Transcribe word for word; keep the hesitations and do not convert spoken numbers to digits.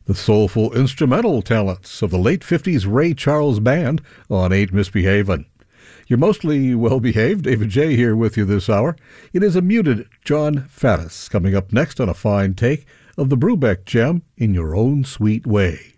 The soulful instrumental talents of the late fifties Ray Charles Band on Ain't Misbehavin'. You're mostly well-behaved. David J. here with you this hour. It is a muted John Faddis coming up next on a fine take of the Brubeck gem, In Your Own Sweet Way.